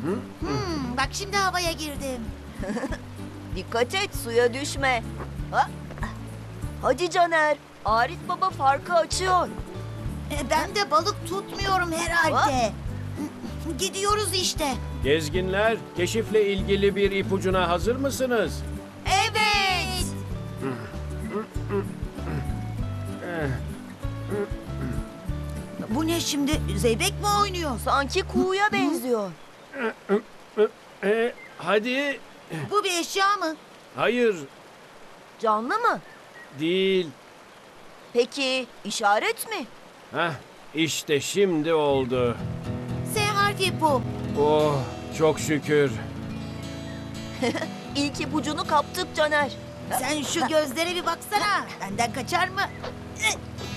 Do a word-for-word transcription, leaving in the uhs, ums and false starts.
Hmm, bak şimdi havaya girdim. Dikkat et, suya düşme. Ha? Hadi Caner, Arif Baba farkı açıyor. E, Ben de balık tutmuyorum herhalde. Gidiyoruz işte. Gezginler, keşifle ilgili bir ipucuna hazır mısınız? Evet. Bu ne şimdi? Zeybek mi oynuyor? Sanki kuğuya benziyor. E, hadi. Bu bir eşya mı? Hayır, Canlı mı? değil. Peki işaret mi? Heh, işte şimdi oldu. S harfi bu. Oh, çok şükür. İlk ipucunu kaptık Caner. Sen şu gözlere bir baksana. Benden kaçar mı?